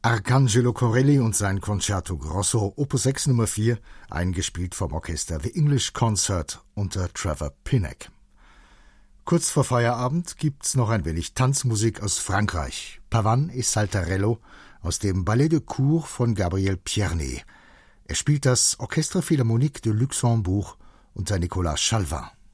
Arcangelo Corelli und sein Concerto Grosso Opus 6 Nummer 4, eingespielt vom Orchester The English Concert unter Trevor Pinnock. Kurz vor Feierabend gibt's noch ein wenig Tanzmusik aus Frankreich. Pavane et Saltarello aus dem Ballet de Cour von Gabriel Pierné. Er spielt das Orchestre Philharmonique de Luxembourg unter Nicolas Chalvin.